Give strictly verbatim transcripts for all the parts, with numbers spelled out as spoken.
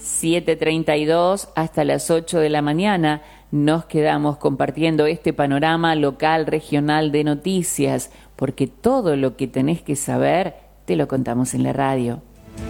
siete treinta y dos hasta las ocho de la mañana. Nos quedamos compartiendo este panorama local, regional de noticias, porque todo lo que tenés que saber te lo contamos en la radio.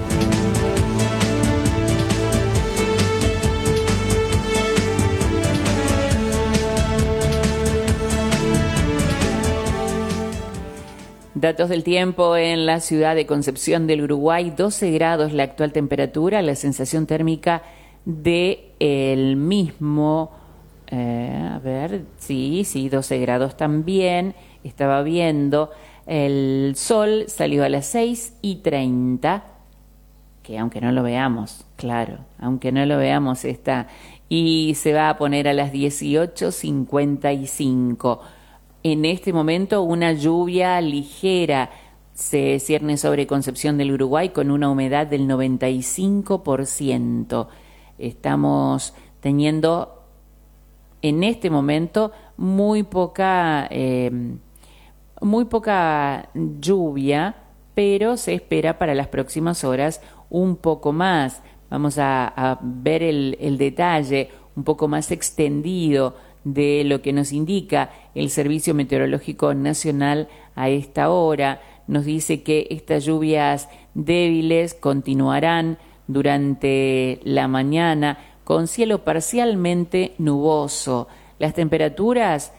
Datos del tiempo en la ciudad de Concepción del Uruguay, doce grados la actual temperatura, la sensación térmica de el mismo, eh, a ver, sí, sí, doce grados también, estaba viendo, el sol salió a las seis y treinta, que aunque no lo veamos, claro, aunque no lo veamos está, y se va a poner a las dieciocho cincuenta y cinco. En este momento una lluvia ligera se cierne sobre Concepción del Uruguay con una humedad del noventa y cinco por ciento. Estamos teniendo en este momento muy poca, eh, muy poca lluvia, pero se espera para las próximas horas un poco más. Vamos a, a ver el, el detalle un poco más extendido de lo que nos indica el Servicio Meteorológico Nacional a esta hora. Nos dice que estas lluvias débiles continuarán durante la mañana con cielo parcialmente nuboso. Las temperaturas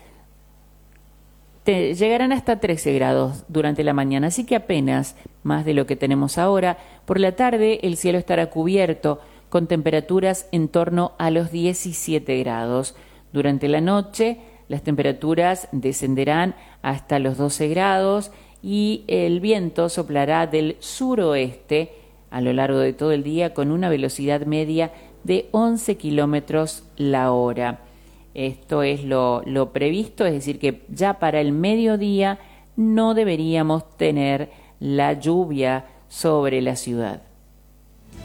te llegarán hasta trece grados durante la mañana, así que apenas más de lo que tenemos ahora. Por la tarde el cielo estará cubierto con temperaturas en torno a los diecisiete grados. Durante la noche las temperaturas descenderán hasta los doce grados y el viento soplará del suroeste a lo largo de todo el día con una velocidad media de once kilómetros la hora. Esto es lo, lo previsto, es decir que ya para el mediodía no deberíamos tener la lluvia sobre la ciudad.